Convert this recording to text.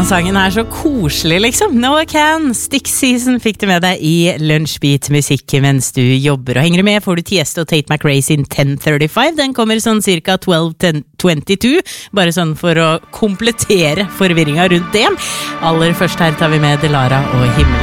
sangen så koselig liksom. Noah Can, Stick Season fikk du med deg i Lunsjbeat musikk mens du jobber. Og henger du med, får du Tiesto og Tate McRae sin 10:35. Den kommer sånn cirka 12:22, bare sånn for å komplettere forvirringen rundt det. Aller først her tar vi med Delara og Himmelen.